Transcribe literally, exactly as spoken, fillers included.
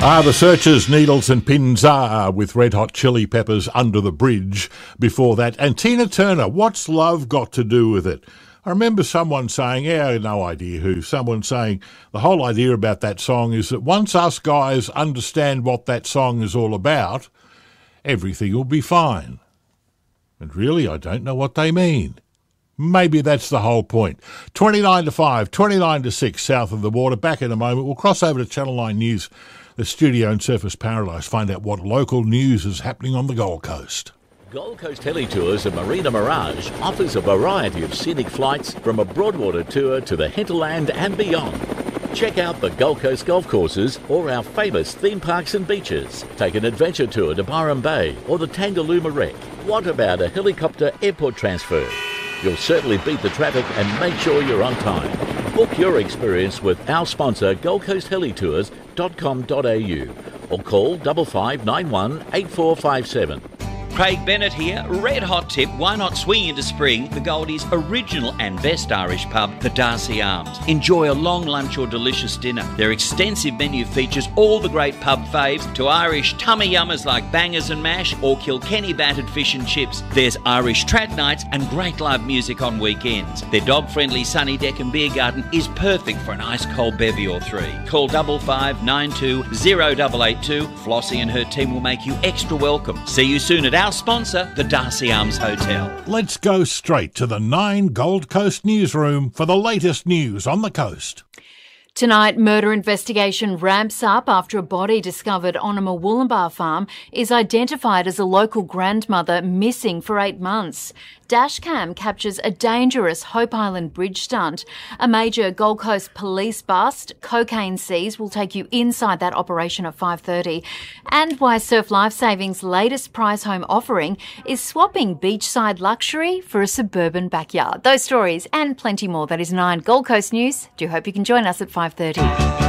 Ah, the Searchers, Needles and Pins are with Red Hot Chili Peppers, Under the Bridge before that. And Tina Turner, What's Love Got to Do with It? I remember someone saying, yeah, I had no idea who, someone saying the whole idea about that song is that once us guys understand what that song is all about, everything will be fine. And really, I don't know what they mean. Maybe that's the whole point. twenty-nine to five, twenty-nine to six south of the water. Back in a moment. We'll cross over to Channel nine News, the studio in Surfers Paradise, find out what local news is happening on the Gold Coast. Gold Coast Heli Tours and Marina Mirage offers a variety of scenic flights from a Broadwater tour to the hinterland and beyond. Check out the Gold Coast golf courses or our famous theme parks and beaches. Take an adventure tour to Byron Bay or the Tangalooma Wreck. What about a helicopter airport transfer? You'll certainly beat the traffic and make sure you're on time. Book your experience with our sponsor gold coast heli tours dot com dot a u or call five five nine one eight four five seven. Craig Bennett here. Red hot tip, why not swing into spring? The Goldies' original and best Irish pub, the Darcy Arms. Enjoy a long lunch or delicious dinner. Their extensive menu features all the great pub faves, to Irish tummy yummers like bangers and mash or Kilkenny battered fish and chips. There's Irish trad nights and great live music on weekends. Their dog-friendly sunny deck and beer garden is perfect for an ice cold bevy or three. Call five five nine two zero eight eight two. Flossie and her team will make you extra welcome. See you soon at our sponsor, the Darcy Arms Hotel. Let's go straight to the Nine Gold Coast newsroom for the latest news on the coast. Tonight, murder investigation ramps up after a body discovered on a Murwillumbah farm is identified as a local grandmother missing for eight months. Dashcam captures a dangerous Hope Island bridge stunt. A major Gold Coast police bust, cocaine seized, will take you inside that operation at five thirty. And why Surf Lifesaving's latest prize home offering is swapping beachside luxury for a suburban backyard. Those stories and plenty more. That is Nine Gold Coast News. Do hope you can join us at five thirty.